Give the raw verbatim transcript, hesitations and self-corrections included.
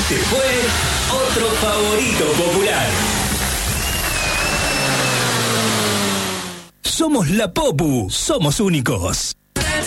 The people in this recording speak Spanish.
Este fue otro favorito popular. Somos la Popu, somos únicos.